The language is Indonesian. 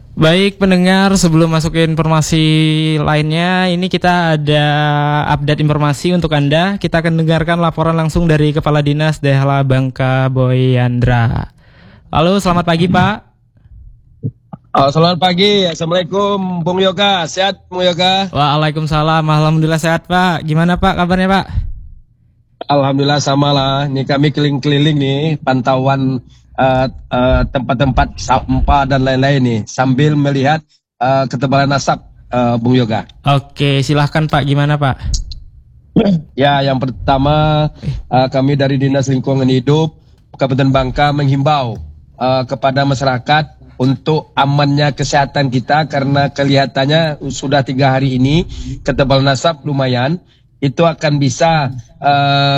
Baik pendengar, sebelum masuk ke informasi lainnya, ini kita ada update informasi untuk Anda. Kita akan dengarkan laporan langsung dari Kepala Dinas Dehla Bangka Boyandra. Halo, selamat pagi Pak. Selamat pagi, Assalamualaikum Bung Yoga, sehat Bung Yoga? Waalaikumsalam, Alhamdulillah sehat Pak. Gimana Pak kabarnya Pak? Alhamdulillah sama lah, ini kami keliling-keliling nih, pantauan tempat-tempat sampah dan lain-lain nih, sambil melihat ketebalan asap Bung Yoga. Oke, silahkan Pak, gimana Pak? Ya, yang pertama kami dari Dinas Lingkungan Hidup Kabupaten Bangka menghimbau kepada masyarakat untuk amannya kesehatan kita, karena kelihatannya sudah 3 hari ini ketebalan asap lumayan, itu akan bisa